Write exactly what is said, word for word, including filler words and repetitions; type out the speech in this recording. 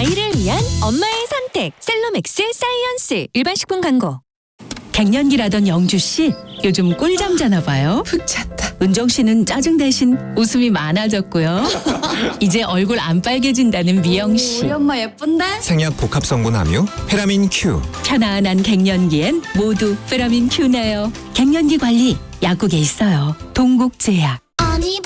아이를 위한 엄마의 선택 셀로맥스 사이언스. 일반 식품 광고. 갱년기라던 영주 씨 요즘 꿀잠 자나 봐요. 푹 잤다. 은정 씨는 짜증 대신 웃음이 많아졌고요. 이제 얼굴 안 빨개진다는 미영 씨. 우리 엄마 예쁜데? 생약 복합 성분 함유 페라민 Q. 편안한 갱년기엔 모두 페라민 Q네요. 갱년기 관리 약국에 있어요. 동국제약.